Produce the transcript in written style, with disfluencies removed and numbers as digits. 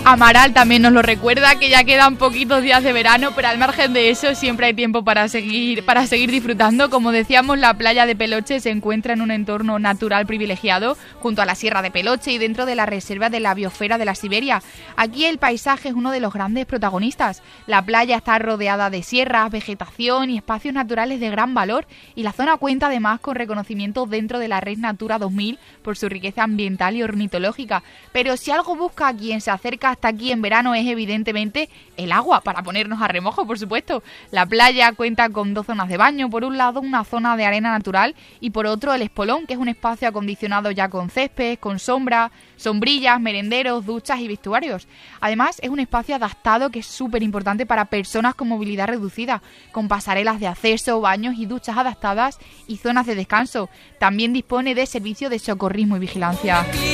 Amaral también nos lo recuerda, que ya quedan poquitos días de verano, pero al margen de eso siempre hay tiempo para seguir disfrutando. Como decíamos, la playa de Peloche se encuentra en un entorno natural privilegiado, junto a la Sierra de Peloche y dentro de la reserva de la biosfera de la Siberia. Aquí el paisaje es uno de los grandes protagonistas. La playa está rodeada de sierras, vegetación y espacios naturales de gran valor, y la zona cuenta además con reconocimientos dentro de la Red Natura 2000 por su riqueza ambiental y ornitológica. Pero si algo busca a quien se acerca hasta aquí en verano es evidentemente el agua, para ponernos a remojo, por supuesto. La playa cuenta con 2 zonas de baño, por un lado una zona de arena natural y por otro el espolón, que es un espacio acondicionado ya con césped, con sombra, sombrillas, merenderos, duchas y vestuarios. Además es un espacio adaptado que es súper importante para personas con movilidad reducida, con pasarelas de acceso, baños y duchas adaptadas y zonas de descanso. También dispone de servicio de socorrismo y vigilancia.